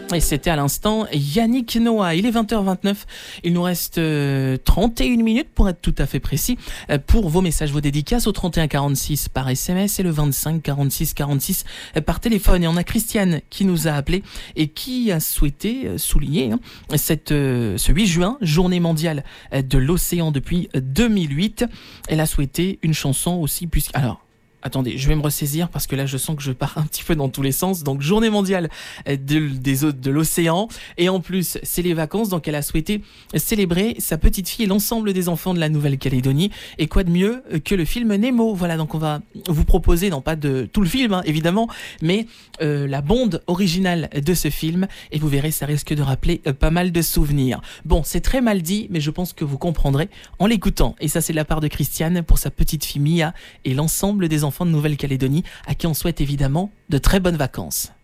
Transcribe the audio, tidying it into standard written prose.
Et c'était à l'instant Yannick Noah. Il est 20h29. Il nous reste 31 minutes pour être tout à fait précis pour vos messages, vos dédicaces au 31 46 par SMS et le 25 46 46 par téléphone. Et on a Christiane qui nous a appelé et qui a souhaité souligner ce 8 juin, journée mondiale de l'océan depuis 2008. Elle a souhaité une chanson aussi alors, attendez, je vais me ressaisir parce que là je sens que je pars un petit peu dans tous les sens. Donc journée mondiale de l'océan et en plus c'est les vacances, donc elle a souhaité célébrer sa petite fille et l'ensemble des enfants de la Nouvelle-Calédonie. Et quoi de mieux que le film Nemo. Voilà, donc on va vous proposer, non pas de tout le film évidemment, mais la bande originale de ce film et vous verrez, ça risque de rappeler pas mal de souvenirs. Bon, c'est très mal dit mais je pense que vous comprendrez en l'écoutant. Et ça c'est de la part de Christiane pour sa petite fille Mia et l'ensemble des enfants de Nouvelle-Calédonie à qui on souhaite évidemment de très bonnes vacances.